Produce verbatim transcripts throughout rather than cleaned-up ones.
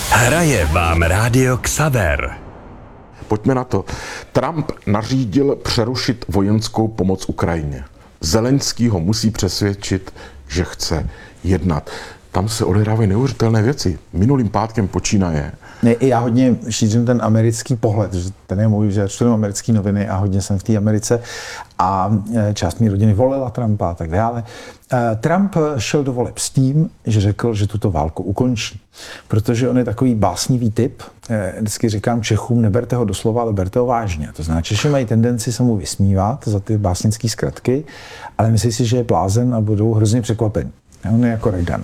Hraje vám Rádio Xaver. Pojďme na to. Trump nařídil přerušit vojenskou pomoc Ukrajině. Zelenský ho musí přesvědčit, že chce jednat. Tam se odehrávají neuvěřitelné věci. Minulým pátkem počínaje. Ne, já hodně šířím ten americký pohled, že ten je můj, že čtu americké noviny a hodně jsem v té Americe a část mé rodiny volila Trumpa a tak dále. Trump šel do voleb s tím, že řekl, že tuto válku ukončí. Protože on je takový básnivý typ. Vždycky říkám Čechům, neberte ho doslova, ale berte ho vážně. To znamená, Češi mají tendenci se mu vysmívat za ty básnické zkratky, ale myslí si, že je blázen a budou hrozně překvapení. On je jako Reagan.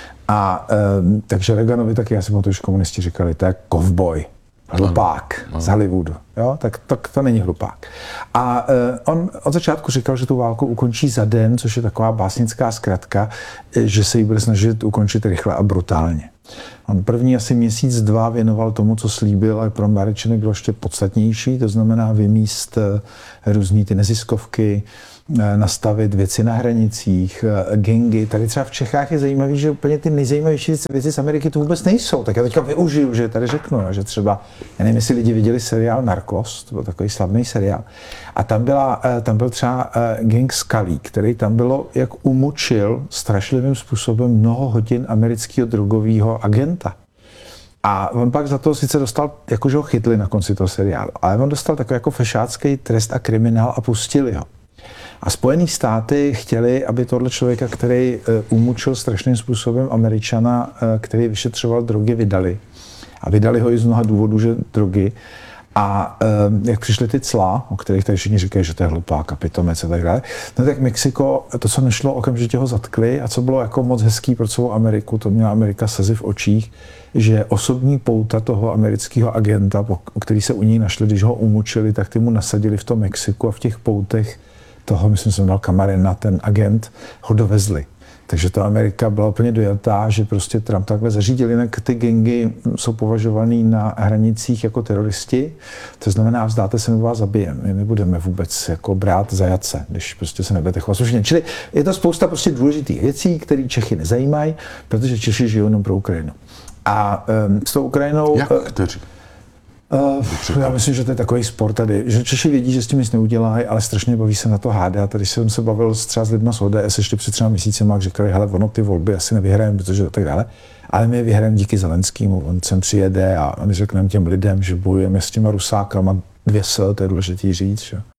A um, takže Reaganovi taky, já si pamatuju, že komunisti říkali, to je kovboj, hlupák z Hollywoodu, jo? Tak, tak to není hlupák. A uh, on od začátku říkal, že tu válku ukončí za den, což je taková básnická zkratka, že se ji bude snažit ukončit rychle a brutálně. On první asi měsíc, dva věnoval tomu, co slíbil, ale pro Američany bylo ještě podstatnější, to znamená vymíst různý ty neziskovky, nastavit věci na hranicích, gangy. Tady třeba v Čechách je zajímavé, že úplně ty nejzajímavější věci z Ameriky tu vůbec nejsou. Tak já teďka využiju, že tady řeknu, že třeba, já nevím, jestli lidi viděli seriál Narcos, to byl takový slavný seriál, a tam, byla, tam byl třeba gang Scully, který tam bylo, jak umučil strašlivým způsobem mnoho hodin amerického drogového agenta. A on pak za to sice dostal, jakože ho chytli na konci toho seriálu, ale on dostal takový jako fešácký trest a kriminál a pustili ho. A Spojené státy chtěli, aby tohle člověka, který umučil strašným způsobem Američana, který vyšetřoval drogy, vydali. A vydali ho i z mnoha důvodů, že drogy. A jak přišly ty cla, o kterých tady všichni říkají, že to je hlupák a pitomec a tak dále, no tak Mexiko, to, co nešlo, okamžitě ho zatkli a co bylo jako moc hezký pro celou Ameriku, to měla Amerika slzy v očích, že osobní pouta toho amerického agenta, o který se u něj našli, když ho umučili, tak ty mu nasadili v tom Mexiku a v těch poutech toho, myslím, jsem dal Camarena, ten agent, ho dovezli. Takže ta Amerika byla úplně dojatá, že prostě Trump takhle zařídil, jinak ty gangy jsou považovaný na hranicích jako teroristi. To znamená, vzdáte se, nebo vás zabijeme. My nebudeme vůbec jako brát zajace, když prostě se nebudete chovat slušně. Čili je to spousta prostě důležitých věcí, které Čechy nezajímají, protože Češi žijou jenom pro Ukrajinu. A um, s tou Ukrajinou... Jak kteří? Uh, já myslím, že to je takový sport tady, že Češi vědí, že s tím nic neudělají, ale strašně baví se na to hádat. Když jsem se bavil třeba s lidma z O D S ještě před třeba měsícem, a říkali, hele, ono ty volby asi nevyhrajeme, protože tak dále, ale my vyhrajeme díky Zelenskému. On sem přijede a my řekneme těm lidem, že bojujeme s těma Rusákama dvě S, to je důležitý říct. Že?